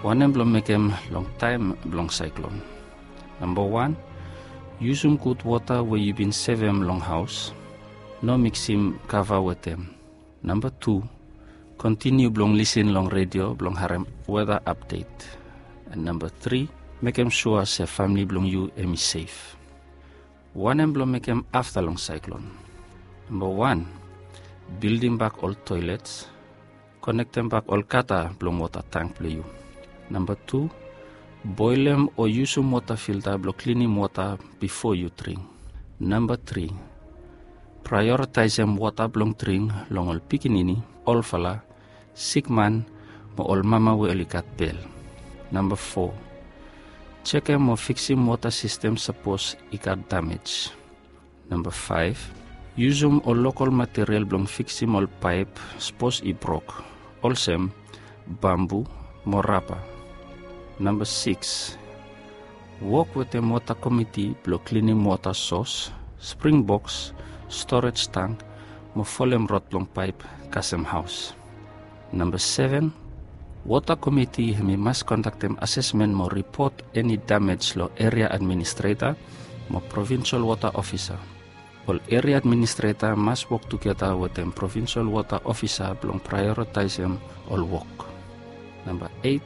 One blong make them long time blong cyclone. Number 1, use some good water where you been save them long house. No mix him cover with them. Number 2, continue blong listen long radio blong harem weather update. And number 3, make them sure say family blong you emi safe. One blong make them after long cyclone. Number 1, building back all toilets, connect them back all kata blong water tank play you. Number 2, boil them or use some water filter blong cleaning water before you drink. Number 3, prioritize them water blong drink long all pikinini, all fala, sick man, mo all mama we elikat bell. Number 4, check them or fixing water system suppose it got damage. Number 5, use them or local material blong fixing all pipe suppose it broke. Also, bamboo, morapa. Number 6, work with the water committee blong cleaning water source, spring box, storage tank, mo folem rot blong pipe, kasem house. Number 7, water committee me must conduct them assessment mo report any damage lo area administrator mo provincial water officer. All area administrator must work together with them provincial water officer blong prioritize them all work. Number 8,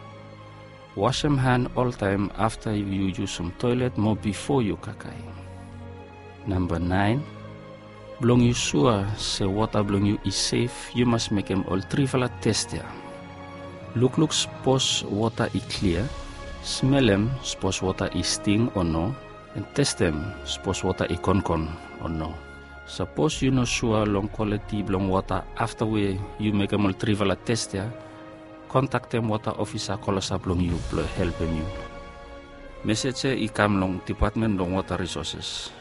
wash them hand all time after you use some toilet mo before you kakai. Number 9, blong you sure say water blong you is safe, you must make them all trivala test ya. Look suppose water is clear, smell them suppose water is sting or no, and test them suppose water is con or no. Suppose you know sure long quality blong water after you make them all trivala test ya, contact them water officer kolasa blong you help you. Message i kam long Department long Water Resources.